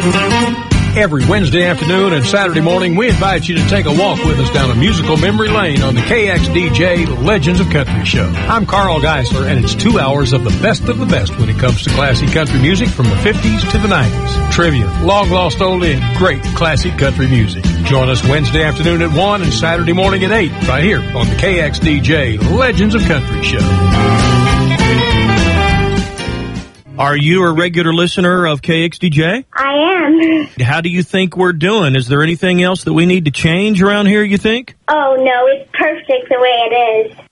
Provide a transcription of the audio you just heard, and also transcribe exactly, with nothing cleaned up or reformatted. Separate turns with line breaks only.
Every Wednesday afternoon and Saturday morning, we invite you to take a walk with us down a musical memory lane on the K X D J Legends of Country show. I'm Carl Geisler, and it's two hours of the best of the best when it comes to classic country music from the fifties to the nineties. Trivia, long-lost oldie, and great classic country music. Join us Wednesday afternoon at one and Saturday morning at eight, right here on the K X D J Legends of Country show.
Are you a regular listener of K X D J?
I am.
How do you think we're doing? Is there anything else that we need to change around here, you think?
Oh, no, it's perfect the way it is.